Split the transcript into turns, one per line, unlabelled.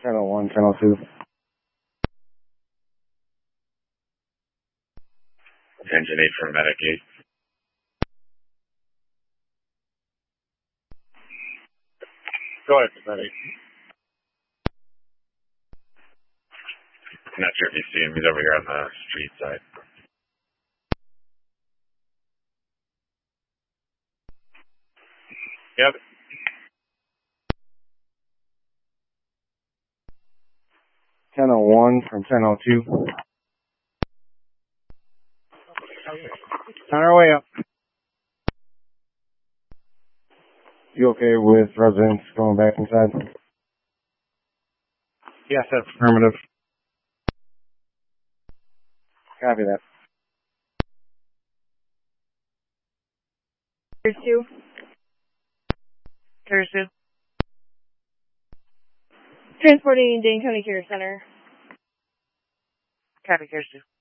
Channel 1, Channel 2.
Engine 8 for Medic 8.
Go ahead, Medic.
Not sure if you see him. He's over here on the street side. Yep.
Channel 1 from Channel 2. On our way up. You okay with residents going back inside? Yes, that's affirmative. Copy that.
Here's 2. Here's 2. Transporting Dane County Care Center. Copy, Here's 2.